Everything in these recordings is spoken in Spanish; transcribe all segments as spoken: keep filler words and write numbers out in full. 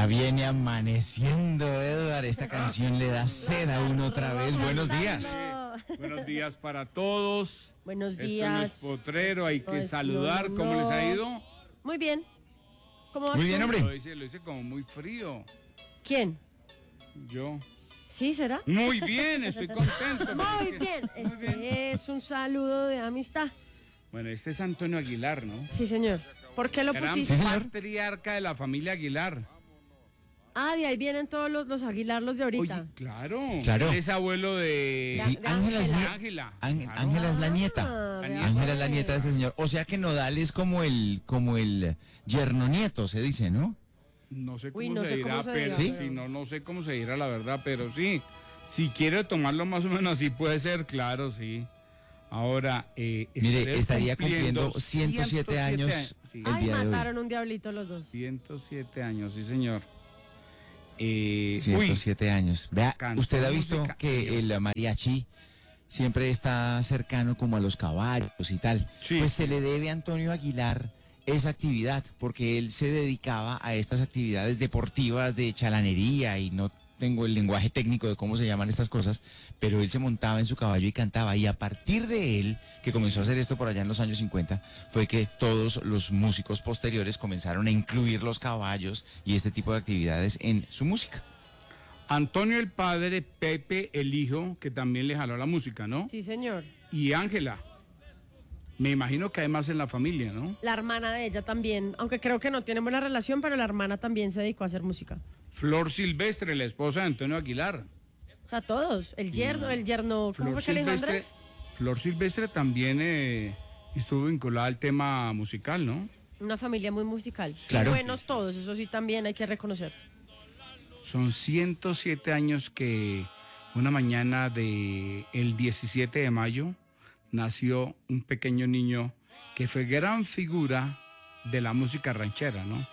Ya viene amaneciendo, Edward. Esta canción le da sed a uno otra vez. Buenos días. Buenos días para todos. Buenos Esto días. no es potrero, hay que Pues, saludar. no, no, ¿Cómo no. les ha ido? Muy bien. ¿Cómo vas Muy tú? bien, hombre. Lo hice, lo hice como muy frío. ¿Quién? Yo. ¿Sí, será? Muy bien, estoy contento. pero Muy es que- bien. Muy bien. Este es un saludo de amistad. Bueno, este es Antonio Aguilar, ¿no? Sí, señor. ¿Por qué lo Gran pusiste? Sí, señor. patriarca de la familia Aguilar. Ah, de ahí vienen todos los, los Aguilar, los de ahorita. Oye, claro. Claro. Él es abuelo de... Sí, de Ángela es, Ángela. nie- Ángela. Ángel- Claro. Ángela es la Ah, nieta. vea, Ángela es la pues. nieta de este señor. O sea que Nodal es como el, como el yerno nieto, se dice, ¿no? No sé cómo Uy, no se sé dirá, cómo se pero dirá, sí, pero- no, no sé cómo se dirá la verdad, pero sí. Si quiere tomarlo más o menos así puede ser, claro, sí. Ahora, eh, Mire, estaré estaría cumpliendo ciento siete años. Sí, el Ay, día de hoy. mataron un diablito los dos. ciento siete años, sí, señor. Eh, ciento siete años. Vea, Cantó usted ha visto música- que el mariachi siempre está cercano como a los caballos y tal. Sí. Pues se le debe a Antonio Aguilar esa actividad, porque él se dedicaba a estas actividades deportivas de chalanería y no tengo el lenguaje técnico de cómo se llaman estas cosas, pero él se montaba en su caballo y cantaba, y a partir de él, que comenzó a hacer esto por allá en los años cincuenta, fue que todos los músicos posteriores comenzaron a incluir los caballos y este tipo de actividades en su música. Antonio el padre, Pepe el hijo, que también le jaló la música, ¿no? Sí, señor. Y Ángela. Me imagino que además en la familia, ¿no? La hermana de ella también, aunque creo que no tienen buena relación, pero la hermana también se dedicó a hacer música. Flor Silvestre, la esposa de Antonio Aguilar. O sea, todos. El yerno, el yerno, ¿cómo fue que le dijo Andrés? Flor Silvestre también eh, estuvo vinculada al tema musical, ¿no? Una familia muy musical. Claro. Buenos todos, eso sí también hay que reconocer. Son ciento siete años que una mañana de el diecisiete de mayo nació un pequeño niño que fue gran figura de la música ranchera, ¿no?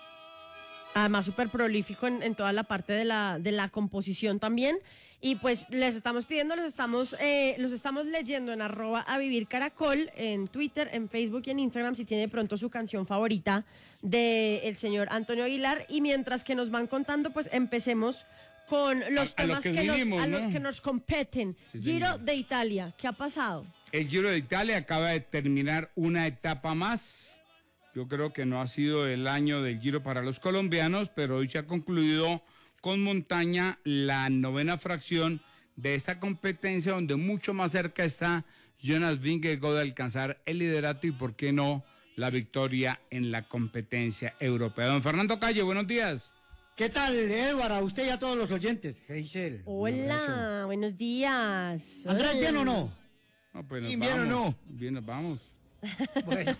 Además, súper prolífico en, en toda la parte de la, de la composición también. Y pues les estamos pidiendo, los estamos, eh, los estamos leyendo en arroba a vivir caracol, en Twitter, en Facebook y en Instagram, si tiene de pronto su canción favorita del señor Antonio Aguilar. Y mientras que nos van contando, pues empecemos con los A- a lo temas que que, vinimos, nos, a ¿no? los que nos competen. Sí, Giro señor. de Italia, ¿qué ha pasado? El Giro de Italia acaba de terminar una etapa más. Yo creo que no ha sido el año del Giro para los colombianos, pero hoy se ha concluido con montaña la novena fracción de esta competencia, donde mucho más cerca está Jonas Vingegaard de alcanzar el liderato y, por qué no, la victoria en la competencia europea. Don Fernando Calle, buenos días. ¿Qué tal, Edward? A usted y a todos los oyentes. Geisel. un abrazo. Hola, buenos días. ¿Andrés Hola. bien o no? No, pues nos Bien, bien o vamos. no. Bien, nos vamos. Bueno.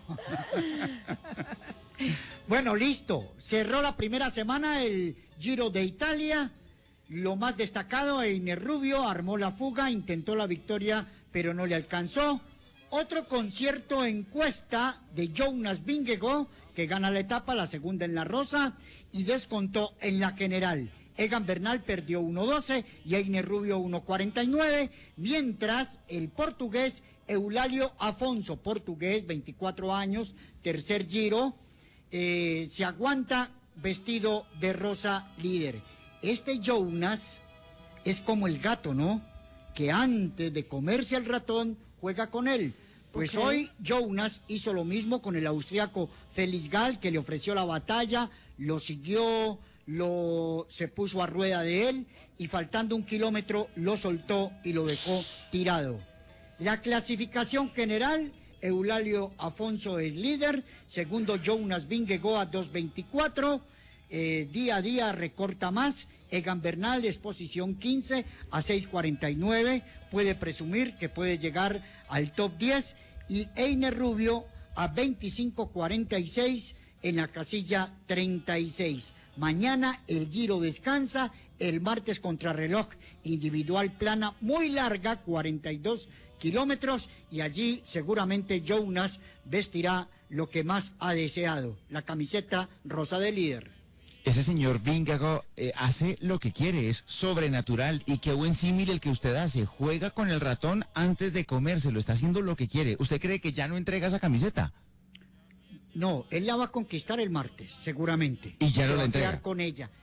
Bueno, listo. Cerró la primera semana el Giro de Italia. Lo más destacado, Einer Rubio armó la fuga, intentó la victoria, pero no le alcanzó. Otro concierto en cuesta de Jonas Vingegaard, que gana la etapa, la segunda en la rosa, y descontó en la general. Egan Bernal perdió uno doce y Einer Rubio uno cuarenta y nueve, mientras el portugués Eulalio Afonso, portugués, veinticuatro años, tercer Giro, eh, se aguanta vestido de rosa líder. Este Jonas es como el gato, ¿no? Que antes de comerse al ratón, juega con él. Pues Ok. hoy Jonas hizo lo mismo con el austriaco Felix Gall, que le ofreció la batalla, lo siguió, lo se puso a rueda de él y faltando un kilómetro lo soltó y lo dejó tirado. La clasificación general, Eulalio Afonso es líder, segundo Jonas Vingegaard a dos veinticuatro, eh, día a día recorta más, Egan Bernal es posición quince a seis cuarenta y nueve, puede presumir que puede llegar al top diez, y Einer Rubio a veinticinco cuarenta y seis en la casilla treinta y seis. Mañana el Giro descansa, el martes contrarreloj individual plana muy larga, cuarenta y dos kilómetros, y allí seguramente Jonas vestirá lo que más ha deseado, la camiseta rosa de líder. Ese señor Vingegaard eh, hace lo que quiere, es sobrenatural, y qué buen símil el que usted hace, juega con el ratón antes de comérselo, está haciendo lo que quiere. ¿Usted cree que ya no entrega esa camiseta? No, él la va a conquistar el martes, seguramente. Y ya no Se la va a entrega. quedar con ella.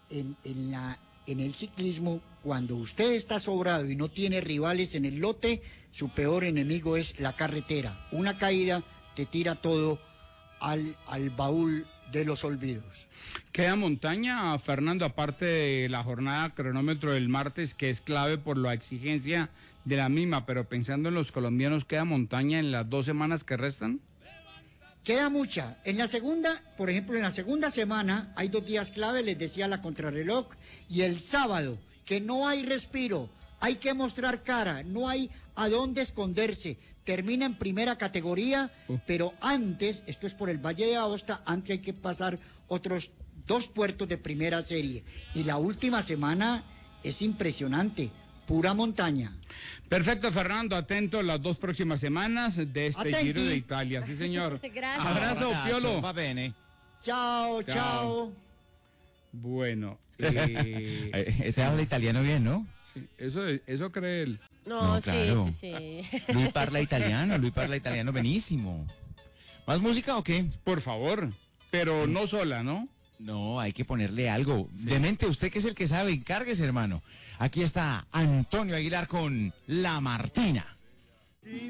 en, en, la, en el ciclismo, cuando usted está sobrado y no tiene rivales en el lote, su peor enemigo es la carretera. Una caída te tira todo al, al baúl de los olvidos. Queda montaña, Fernando, aparte de la jornada cronómetro del martes, que es clave por la exigencia de la misma, pero pensando en los colombianos, ¿queda montaña en las dos semanas que restan? Queda mucha. En la segunda, por ejemplo, en la segunda semana hay dos días clave, les decía la contrarreloj, y el sábado, que no hay respiro, hay que mostrar cara, no hay a dónde esconderse. Termina en primera categoría, uh. pero antes, esto es por el Valle de Aosta, antes hay que pasar otros dos puertos de primera serie. Y la última semana es impresionante, pura montaña. Perfecto, Fernando, atento las dos próximas semanas de este Atenti. Giro de Italia. Sí, señor. Gracias. Abrazo, Abrazo, Piolo. va bene. Chao, chao. Chao. Bueno, eh, Este habla italiano bien, ¿no? sí, eso, eso cree él. No, No, sí, claro. sí, sí. Luis parla italiano, Luis parla italiano, benísimo. ¿Más música o qué? Por favor, pero no sola, ¿no? No, hay que ponerle algo. Demente, usted que es el que sabe, encárguese, hermano. Aquí está Antonio Aguilar con La Martina.